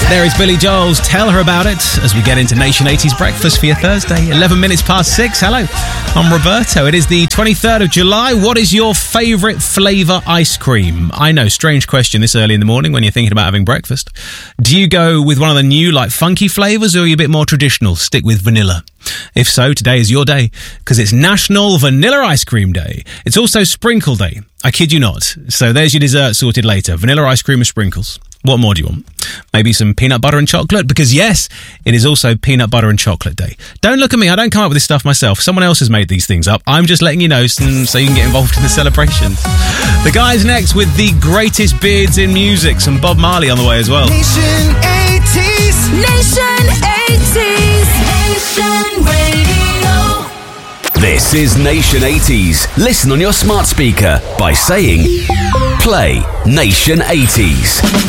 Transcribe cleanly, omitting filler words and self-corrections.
There is Billy Joel's Tell Her About It as we get into Nation 80s Breakfast for your Thursday. 11 minutes past 6. Hello, I'm Roberto. It is the 23rd of July. What is your favourite flavour ice cream? I know, strange question this early in the morning when you're thinking about having breakfast. Do you go with one of the new, funky flavours, or are you a bit more traditional? Stick with vanilla. If so, today is your day, because it's National Vanilla Ice Cream Day. It's also Sprinkle Day. I kid you not. So there's your dessert sorted later. Vanilla ice cream and sprinkles. What more do you want? Maybe some peanut butter and chocolate? Because yes, it is also Peanut Butter and Chocolate Day. Don't look at me. I don't come up with this stuff myself. Someone else has made these things up. I'm just letting you know so you can get involved in the celebrations. The guys next with the greatest beards in music. Some Bob Marley on the way as well. Nation 80s. Nation 80s. Nation Radio. This is Nation 80s. Listen on your smart speaker by saying, play Nation 80s.